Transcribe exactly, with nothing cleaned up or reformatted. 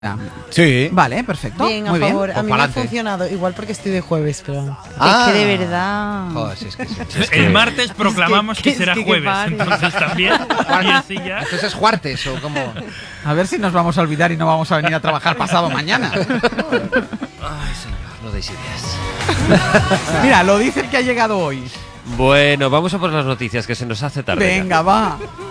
Sí. Vale, perfecto. Bien, a Muy favor. bien. A mí Pues me ha pa'lante. funcionado. Igual porque estoy de jueves, pero... Ah. Es que de verdad... Joder, si es que, si es El que- martes proclamamos Es que, que- será es que jueves, pare. entonces también. Y así ya. Entonces es Juartes o como. A ver si nos vamos a olvidar y no vamos a venir a trabajar pasado mañana. Ay, señor, no deis ideas. Mira, lo dice el que ha llegado hoy. Bueno, vamos a por las noticias, que se nos hace tarde. ya. Venga, va.